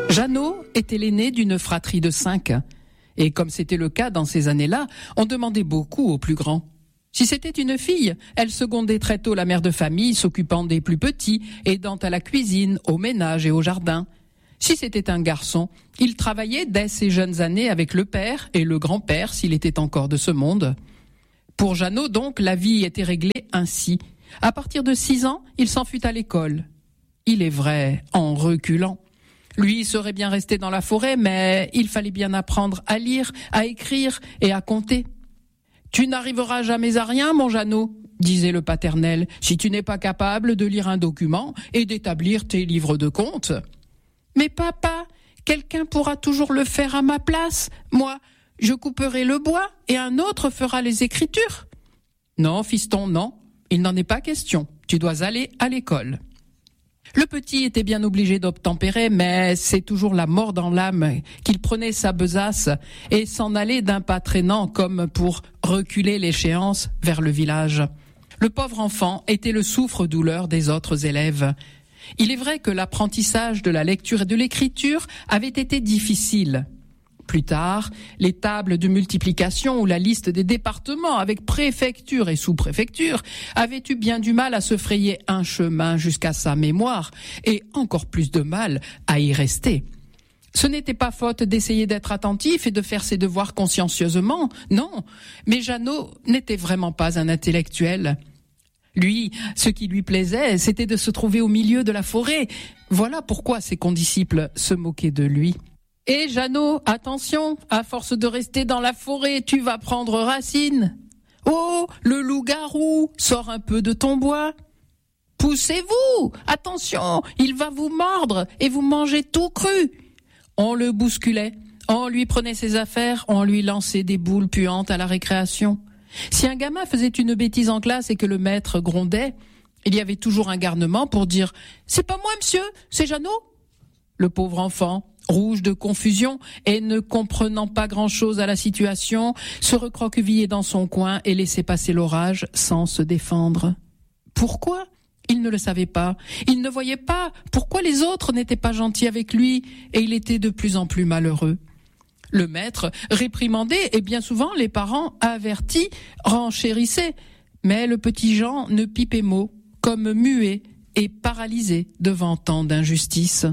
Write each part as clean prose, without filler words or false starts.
Jeannot était l'aîné d'une fratrie de 5. Et comme c'était le cas dans ces années-là, on demandait beaucoup aux plus grands. Si c'était une fille, elle secondait très tôt la mère de famille, s'occupant des plus petits, aidant à la cuisine, au ménage et au jardin. Si c'était un garçon, il travaillait dès ses jeunes années avec le père et le grand-père s'il était encore de ce monde. Pour Jeannot donc, la vie était réglée ainsi. À partir de 6 ans, il s'en fut à l'école. Il est vrai, en reculant. Lui serait bien resté dans la forêt, mais il fallait bien apprendre à lire, à écrire et à compter. « Tu n'arriveras jamais à rien, mon Jeannot », disait le paternel, « si tu n'es pas capable de lire un document et d'établir tes livres de comptes. »« Mais papa, quelqu'un pourra toujours le faire à ma place. Moi, je couperai le bois et un autre fera les écritures. »« Non, fiston, non, il n'en est pas question. Tu dois aller à l'école. » Le petit était bien obligé d'obtempérer, mais c'est toujours la mort dans l'âme qu'il prenait sa besace et s'en allait d'un pas traînant comme pour reculer l'échéance vers le village. Le pauvre enfant était le souffre-douleur des autres élèves. Il est vrai que l'apprentissage de la lecture et de l'écriture avait été difficile. Plus tard, les tables de multiplication ou la liste des départements avec préfecture et sous-préfecture avaient eu bien du mal à se frayer un chemin jusqu'à sa mémoire et encore plus de mal à y rester. Ce n'était pas faute d'essayer d'être attentif et de faire ses devoirs consciencieusement, non, mais Jeannot n'était vraiment pas un intellectuel. Lui, ce qui lui plaisait, c'était de se trouver au milieu de la forêt. Voilà pourquoi ses condisciples se moquaient de lui. « Eh Jeannot, attention, à force de rester dans la forêt, tu vas prendre racine. Oh, le loup-garou, sors un peu de ton bois. Poussez-vous, attention, il va vous mordre et vous manger tout cru. » On le bousculait, on lui prenait ses affaires, on lui lançait des boules puantes à la récréation. Si un gamin faisait une bêtise en classe et que le maître grondait, il y avait toujours un garnement pour dire « C'est pas moi, monsieur, c'est Jeannot. » Le pauvre enfant, rouge de confusion et ne comprenant pas grand-chose à la situation, se recroquevillait dans son coin et laissait passer l'orage sans se défendre. Pourquoi ? Il ne le savait pas. Il ne voyait pas pourquoi les autres n'étaient pas gentils avec lui et il était de plus en plus malheureux. Le maître réprimandait et bien souvent les parents avertis renchérissaient. Mais le petit Jean ne pipait mot, comme muet et paralysé devant tant d'injustice.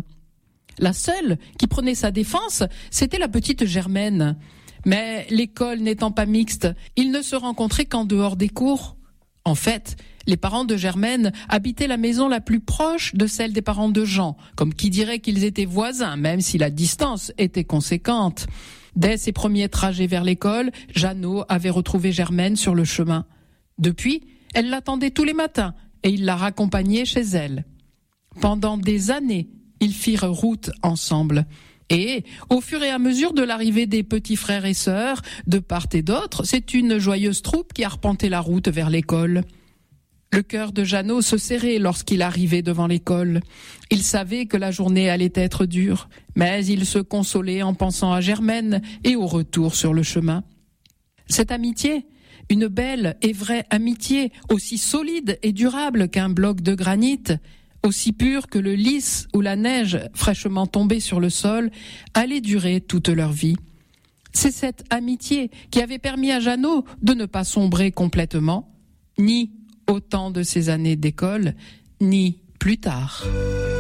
La seule qui prenait sa défense, c'était la petite Germaine. Mais l'école n'étant pas mixte, ils ne se rencontraient qu'en dehors des cours. En fait, les parents de Germaine habitaient la maison la plus proche de celle des parents de Jean, comme qui dirait qu'ils étaient voisins, même si la distance était conséquente. Dès ses premiers trajets vers l'école, Jeannot avait retrouvé Germaine sur le chemin. Depuis, elle l'attendait tous les matins et il la raccompagnait chez elle. Pendant des années, ils firent route ensemble. Et, au fur et à mesure de l'arrivée des petits frères et sœurs, de part et d'autre, c'est une joyeuse troupe qui arpentait la route vers l'école. Le cœur de Jeannot se serrait lorsqu'il arrivait devant l'école. Il savait que la journée allait être dure, mais il se consolait en pensant à Germaine et au retour sur le chemin. Cette amitié, une belle et vraie amitié, aussi solide et durable qu'un bloc de granit, aussi pure que le lys ou la neige fraîchement tombée sur le sol, allait durer toute leur vie. C'est cette amitié qui avait permis à Jeannot de ne pas sombrer complètement, ni au temps de ses années d'école, ni plus tard.